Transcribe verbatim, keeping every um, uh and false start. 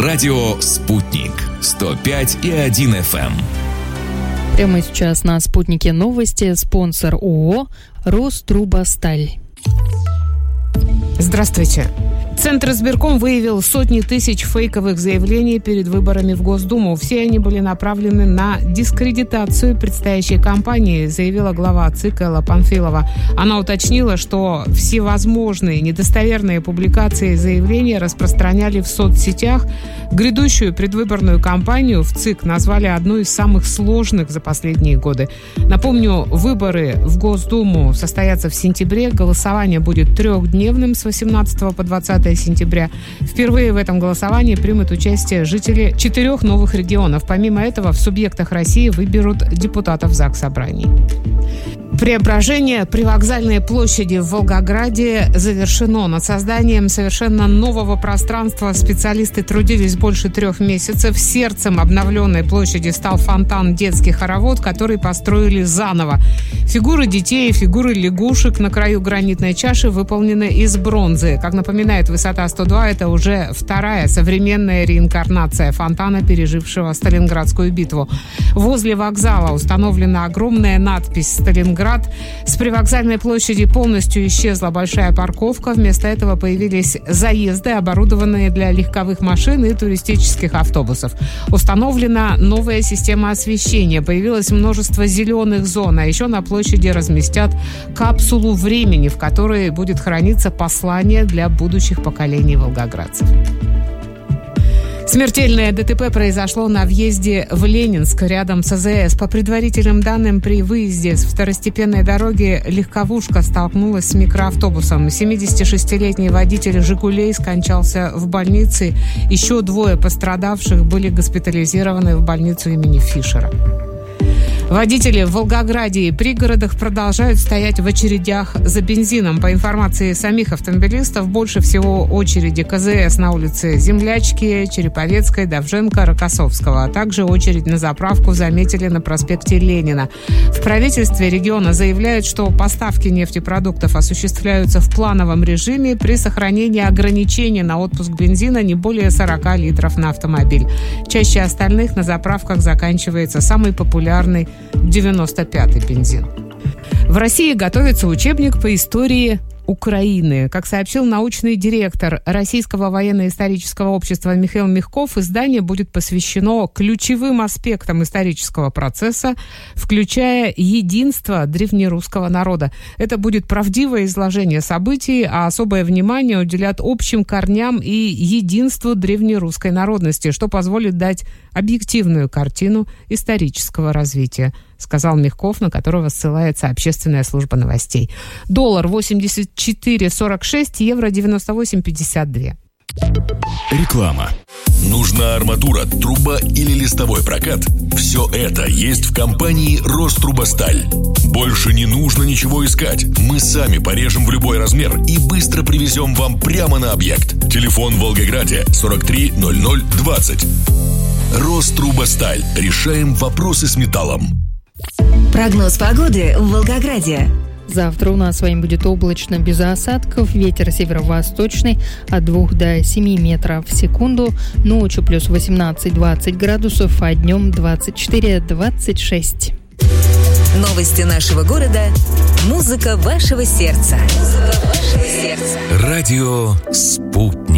Радио «Спутник». сто пять и один эф эм. Прямо сейчас на «Спутнике» новости. Спонсор ООО «Рострубосталь». Здравствуйте. Центр избирком выявил сотни тысяч фейковых заявлений перед выборами в Госдуму. Все они были направлены на дискредитацию предстоящей кампании, заявила глава ЦИК Элла Панфилова. Она уточнила, что всевозможные недостоверные публикации и заявления распространяли в соцсетях. Грядущую предвыборную кампанию в ЦИК назвали одной из самых сложных за последние годы. Напомню, выборы в Госдуму состоятся в сентябре. Голосование будет трехдневным с восемнадцатого по двадцатое сентября. Впервые в этом голосовании примут участие жители четырех новых регионов. Помимо этого, в субъектах России выберут депутатов Заксобраний. Преображение привокзальной площади в Волгограде завершено. Над созданием совершенно нового пространства специалисты трудились больше трех месяцев. Сердцем обновленной площади стал фонтан «Детский хоровод», который построили заново. Фигуры детей и фигуры лягушек на краю гранитной чаши выполнены из бронзы. Как напоминает высота сто два, это уже вторая современная реинкарнация фонтана, пережившего Сталинградскую битву. Возле вокзала установлена огромная надпись «Сталинград». С привокзальной площади полностью исчезла большая парковка. Вместо этого появились заезды, оборудованные для легковых машин и туристических автобусов. Установлена новая система освещения. Появилось множество зеленых зон. А еще на площади разместят капсулу времени, в которой будет храниться послание для будущих поколений волгоградцев. Смертельное ДТП произошло на въезде в Ленинск, рядом с АЗС. По предварительным данным, при выезде с второстепенной дороги легковушка столкнулась с микроавтобусом. семидесятишестилетний водитель «Жигулей» скончался в больнице. Еще двое пострадавших были госпитализированы в больницу имени Фишера. Водители в Волгограде и пригородах продолжают стоять в очередях за бензином. По информации самих автомобилистов, больше всего очереди КЗС на улице Землячки, Череповецкой, Довженко, Рокоссовского, а также очередь на заправку заметили на проспекте Ленина. В правительстве региона заявляют, что поставки нефтепродуктов осуществляются в плановом режиме при сохранении ограничений на отпуск бензина не более сорок литров на автомобиль. Чаще остальных на заправках заканчивается самый популярный девяносто пятый бензин. В России готовится учебник по истории Украины. Как сообщил научный директор Российского военно-исторического общества Михаил Мягков, издание будет посвящено ключевым аспектам исторического процесса, включая единство древнерусского народа. Это будет правдивое изложение событий, а особое внимание уделят общим корням и единству древнерусской народности, что позволит дать объективную картину исторического развития, сказал Мягков, на которого ссылается общественная служба новостей. Доллар восемьдесят четыре сорок шесть, евро девяносто восемь пятьдесят два. Реклама. Нужна арматура, труба или листовой прокат? Все это есть в компании «Рострубосталь». Больше не нужно ничего искать. Мы сами порежем в любой размер и быстро привезем вам прямо на объект. Телефон в Волгограде сорок три ноль ноль двадцать. «Рострубосталь». Решаем вопросы с металлом. Прогноз погоды в Волгограде. Завтра у нас с вами будет облачно, без осадков. Ветер северо-восточный от двух до семи метров в секунду. Ночью плюс восемнадцать-двадцать градусов, а днем двадцать четыре двадцать шесть. Новости нашего города. Музыка вашего сердца. Музыка вашего сердца. Радио «Спутник».